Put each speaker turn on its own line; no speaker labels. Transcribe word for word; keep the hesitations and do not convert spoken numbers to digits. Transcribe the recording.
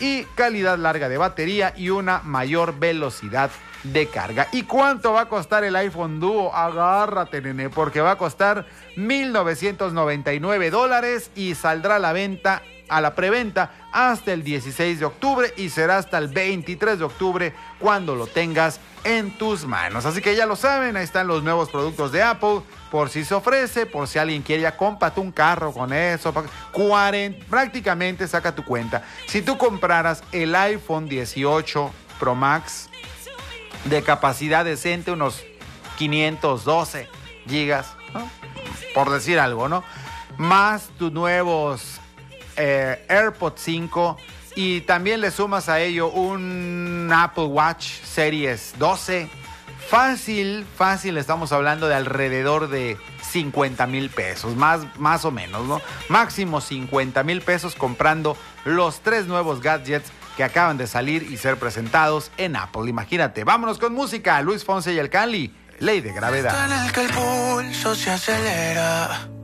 y calidad larga de batería y una mayor velocidad de carga. ¿Y cuánto va a costar el iPhone Duo? Agárrate, nene, porque va a costar mil novecientos noventa y nueve dólares y saldrá a la venta, a la preventa, hasta el dieciséis de octubre y será hasta el veintitrés de octubre cuando lo tengas en tus manos. Así que ya lo saben, ahí están los nuevos productos de Apple, por si se ofrece, por si alguien quiere, ya cómprate un carro con eso, cuarenta, prácticamente saca tu cuenta. Si tú compraras el iPhone dieciocho Pro Max de capacidad decente, unos quinientos doce gigas, ¿no? Por decir algo, ¿no? Más tus nuevos eh, AirPods cinco y también le sumas a ello un Apple Watch Series doce. Fácil, fácil, estamos hablando de alrededor de cincuenta mil pesos, más, más o menos, ¿no? Máximo cincuenta mil pesos comprando los tres nuevos gadgets que acaban de salir y ser presentados en Apple. Imagínate, vámonos con música. Luis Fonsi y el Cali, Ley de Gravedad.
Está en el que el pulso se acelera.